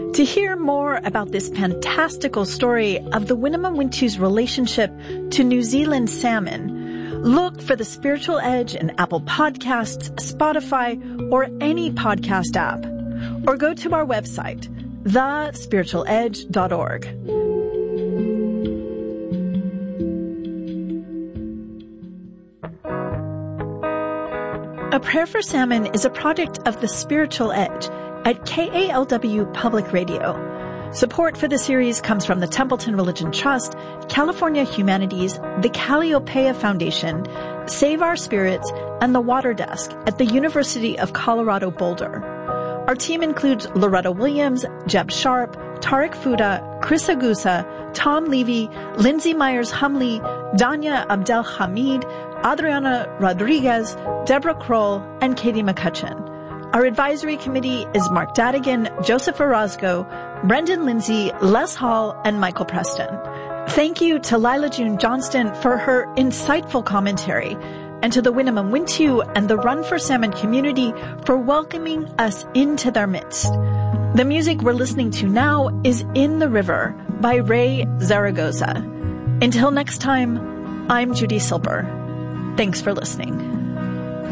To hear more about this fantastical story of the Winnemem-Wintu's relationship to New Zealand salmon, look for The Spiritual Edge in Apple Podcasts, Spotify, or any podcast app. Or go to our website, thespiritualedge.org. A Prayer for Salmon is a project of The Spiritual Edge at KALW Public Radio. Support for the series comes from the Templeton Religion Trust, California Humanities, the Calliopeia Foundation, Save Our Spirits, and the Water Desk at the University of Colorado Boulder. Our team includes Loretta Williams, Jeb Sharp, Tariq Fuda, Chris Agusa, Tom Levy, Lindsay Myers-Humley, Danya Abdel-Hamid, Adriana Rodriguez, Deborah Kroll, and Katie McCutcheon. Our advisory committee is Mark Dadigan, Joseph Orozco, Brendan Lindsay, Les Hall, and Michael Preston. Thank you to Lila June Johnston for her insightful commentary, and to the Winnemem-Wintu and the Run for Salmon community for welcoming us into their midst. The music we're listening to now is In the River by Ray Zaragoza. Until next time, I'm Judy Silber. Thanks for listening.